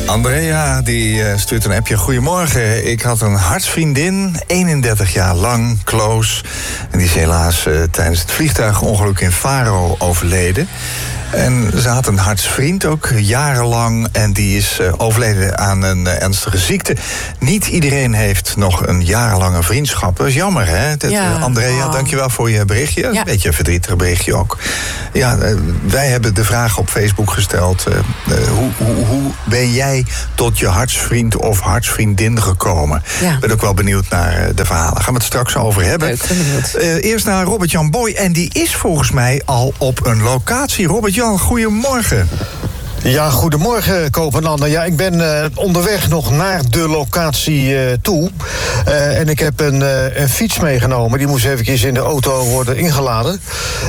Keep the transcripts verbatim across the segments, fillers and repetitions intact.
Andrea die uh, stuurt een appje. Goedemorgen, ik had een hartsvriendin, eenendertig jaar lang, close. En die is helaas uh, tijdens het vliegtuigongeluk in Faro overleden. En ze had een hartsvriend ook, jarenlang. En die is uh, overleden aan een uh, ernstige ziekte. Niet iedereen heeft nog een jarenlange vriendschap. Dat is jammer, hè? Dat, ja. uh, Andrea, oh. dankjewel voor je berichtje. Ja. Een beetje een verdrietig berichtje ook. Ja, uh, wij hebben de vraag op Facebook gesteld. Uh, uh, hoe, hoe, hoe ben jij tot je hartsvriend of hartsvriendin gekomen? Ja. Ik ben ook wel benieuwd naar uh, de verhalen. Gaan we het straks over hebben. Leuk, ben benieuwd. Uh, eerst naar Robert-Jan Boy. En die is volgens mij al op een locatie. Robert-Jan, goedemorgen. Ja, goedemorgen, Koop en Ander. Ja, ik ben uh, onderweg nog naar de locatie uh, toe. Uh, en ik heb een, uh, een fiets meegenomen. Die moest eventjes in de auto worden ingeladen.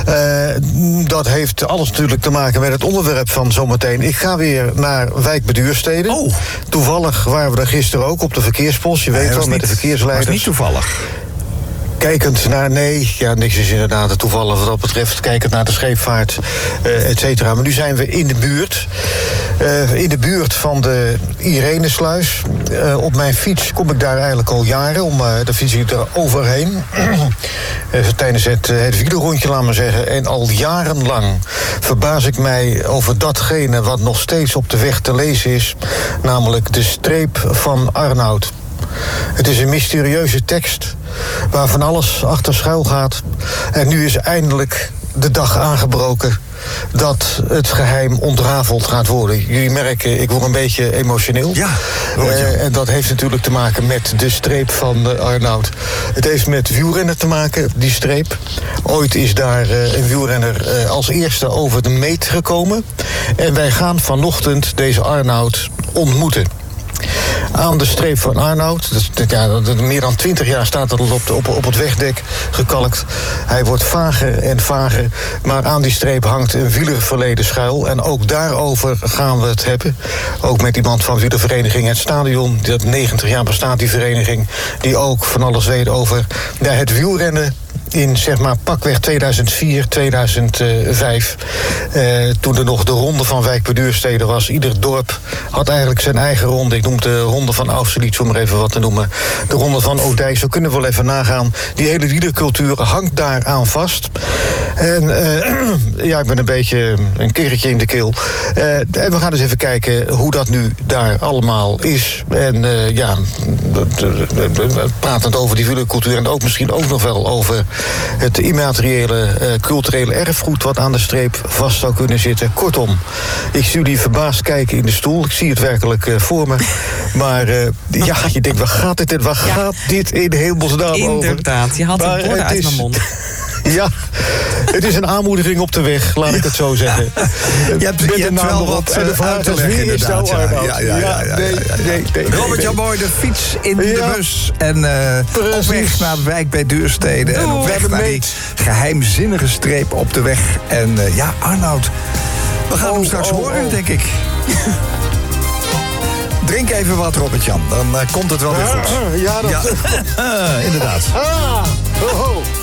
Uh, dat heeft alles natuurlijk te maken met het onderwerp van zometeen. Ik ga weer naar Wijk bij Duurstede. Oh. Toevallig waren we daar gisteren ook op de verkeerspost. Je weet nee, wel, met niet, de verkeersleiders. Dat is niet toevallig. Kijkend naar, nee, ja, niks is inderdaad toevallig wat dat betreft. Kijkend naar de scheepvaart, uh, et cetera. Maar nu zijn we in de buurt. Uh, in de buurt van de Irenesluis. Uh, op mijn fiets kom ik daar eigenlijk al jaren. Om, uh, daar fiets ik er overheen. uh, tijdens het, uh, het wielerrondje, laat maar zeggen. En al jarenlang verbaas ik mij over datgene wat nog steeds op de weg te lezen is. Namelijk de streep van Arnoud. Het is een mysterieuze tekst waar van alles achter schuil gaat. En nu is eindelijk de dag aangebroken dat het geheim ontrafeld gaat worden. Jullie merken, ik word een beetje emotioneel. Ja, uh, en dat heeft natuurlijk te maken met de streep van uh, Arnoud. Het heeft met wielrennen te maken, die streep. Ooit is daar uh, een wielrenner uh, als eerste over de meet gekomen. En wij gaan vanochtend deze Arnoud ontmoeten. Aan de streep van Arnoud. Dat, ja, meer dan twintig jaar staat dat op, op, op het wegdek gekalkt. Hij wordt vager en vager. Maar aan die streep hangt een wielerverleden schuil. En ook daarover gaan we het hebben. Ook met iemand van wielervereniging Het Stadion. Dat negentig jaar bestaat, die vereniging. Die ook van alles weet over ja, het wielrennen. In zeg maar pakweg tweeduizend vier, tweeduizend vijf. Uh, toen er nog de ronde van Wijk bij Duurstede was. Ieder dorp had eigenlijk zijn eigen ronde. Ik noem de ronde van Austerlitz, om er even wat te noemen. De ronde van Oudijk, zo kunnen we wel even nagaan. Die hele wielercultuur hangt daaraan vast. En uh, ja, ik ben een beetje een kerretje in de keel. Uh, en we gaan eens even kijken hoe dat nu daar allemaal is. En uh, ja, pratend over die wielercultuur en ook misschien ook nog wel over het immateriële uh, culturele erfgoed wat aan de streep vast zou kunnen zitten. Kortom, ik zie jullie verbaasd kijken in de stoel. Ik zie het werkelijk uh, voor me. Maar uh, ja, je denkt, waar gaat dit in? Waar ja. gaat dit in hemelsnaam over? Inderdaad, je had maar het woord uit is, mijn mond. Ja, het is een aanmoediging op de weg, laat ik het zo zeggen. Je hebt, je hebt wel wat en de vraag is, wie is nou Arnoud? Ja, ja, ja, ja, nee, nee, nee. Robert-Jan Boy, de fiets in de ja. bus. En uh, op weg naar de Wijk bij Duurstede. En op weg naar die geheimzinnige streep op de weg. En uh, ja, Arnoud, we gaan oh, hem straks oh, horen, oh. denk ik. Drink even wat, Robert-Jan. Dan uh, komt het wel weer goed. Ja, dat... ja. inderdaad. Ah, oh, oh.